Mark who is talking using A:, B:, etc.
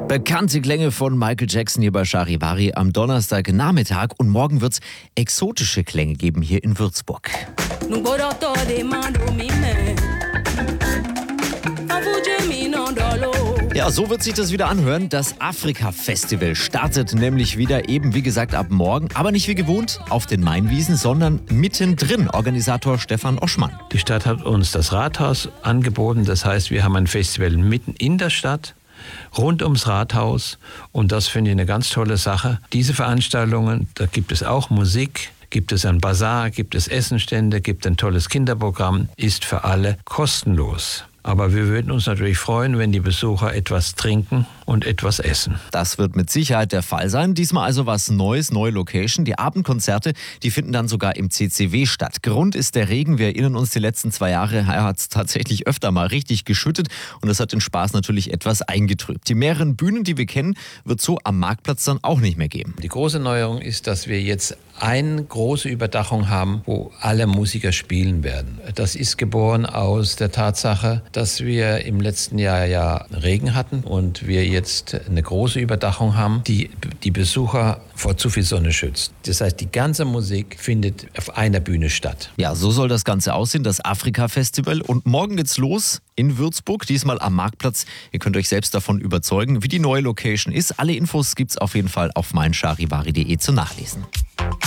A: Bekannte Klänge von Michael Jackson hier bei Charivari am Donnerstagnachmittag. Und morgen wird es exotische Klänge geben hier in Würzburg. Ja, so wird sich das wieder anhören. Das Afrika-Festival startet nämlich wieder eben, wie gesagt, ab morgen. Aber nicht wie gewohnt auf den Mainwiesen, sondern mittendrin. Organisator Stefan Oschmann.
B: Die Stadt hat uns das Rathaus angeboten. Das heißt, wir haben ein Festival mitten in der Stadt, rund ums Rathaus. Und das finde ich eine ganz tolle Sache. Diese Veranstaltungen, da gibt es auch Musik, gibt es ein Bazar, gibt es Essenstände, gibt ein tolles Kinderprogramm, ist für alle kostenlos. Aber wir würden uns natürlich freuen, wenn die Besucher etwas trinken und etwas essen.
A: Das wird mit Sicherheit der Fall sein. Diesmal also was Neues, neue Location. Die Abendkonzerte, die finden dann sogar im CCW statt. Grund ist der Regen. Wir erinnern uns, die letzten 2 Jahre hat es tatsächlich öfter mal richtig geschüttet. Und das hat den Spaß natürlich etwas eingetrübt. Die mehreren Bühnen, die wir kennen, wird so am Marktplatz dann auch nicht mehr geben.
B: Die große Neuerung ist, dass wir jetzt eine große Überdachung haben, wo alle Musiker spielen werden. Das ist geboren aus der Tatsache, dass wir im letzten Jahr ja Regen hatten und wir jetzt eine große Überdachung haben, die die Besucher vor zu viel Sonne schützt. Das heißt, die ganze Musik findet auf einer Bühne statt.
A: Ja, so soll das Ganze aussehen, das Afrika-Festival. Und morgen geht's los in Würzburg, diesmal am Marktplatz. Ihr könnt euch selbst davon überzeugen, wie die neue Location ist. Alle Infos gibt's auf jeden Fall auf meincharivari.de zum Nachlesen.